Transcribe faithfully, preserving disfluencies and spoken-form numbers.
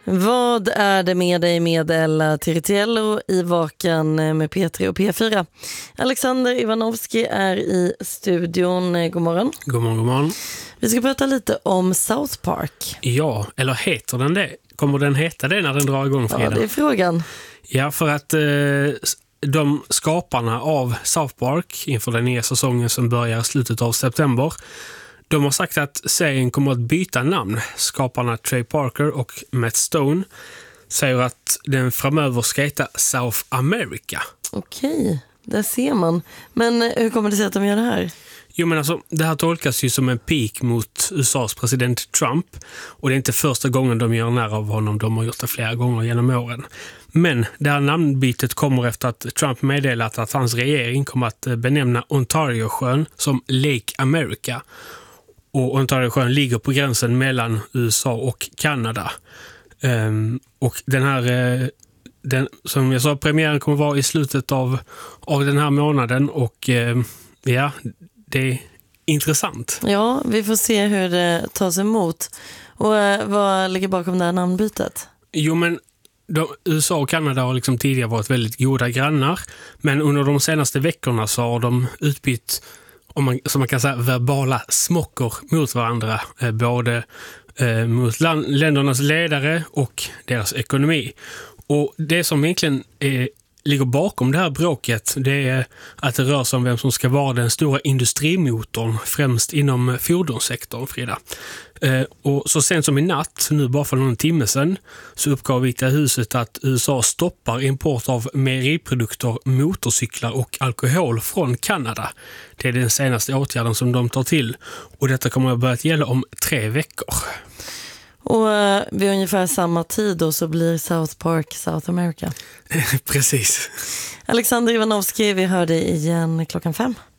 Vad är det med dig med Ella Tiritiello i Vakan med P tre och P fyra? Alexander Ivanovski är i studion. God morgon. God morgon, god morgon. Vi ska prata lite om South Park. Ja, eller heter den det? Kommer den heta det när den drar igång fredag? Ja, det är frågan. Ja, för att eh, de skaparna av South Park inför den nya säsongen som börjar i slutet av september, de har sagt att serien kommer att byta namn. Skaparna Trey Parker och Matt Stone säger att den framöver ska heta South America. Okej, där ser man. Men hur kommer det sig att de gör det här? Jo, men alltså, det här tolkas ju som en pik mot U S A:s president Trump. Och det är inte första gången de gör när av honom. De har gjort det flera gånger genom åren. Men det här namnbytet kommer efter att Trump meddelat att hans regering kommer att benämna Ontario-sjön som Lake America. Och Ontario-sjön ligger på gränsen mellan U S A och Kanada. Um, och den här, uh, den, som jag sa, premiären kommer vara i slutet av, av den här månaden. Och uh, ja, det är intressant. Ja, vi får se hur det tas emot. Och uh, vad ligger bakom det här namnbytet? Jo, men de, U S A och Kanada har liksom tidigare varit väldigt goda grannar. Men under de senaste veckorna så har de utbytt, om man, som man kan säga, verbala smockor mot varandra. Eh, både eh, mot land, ländernas ledare och deras ekonomi. Och det som egentligen är, ligger bakom det här bråket, det är att det rör sig om vem som ska vara den stora industrimotorn, främst inom fordonssektorn, Frida. Eh, och så sent som i natt, nu bara för någon timme sedan, så uppgav Vita huset att U S A stoppar import av mejeriprodukter, motorcyklar och alkohol från Kanada. Det är den senaste åtgärden som de tar till, och detta kommer att börja gälla om tre veckor. Och uh, vid ungefär samma tid då så blir South Park South America. Precis. Alexander Ivanovski, vi hör dig igen klockan fem.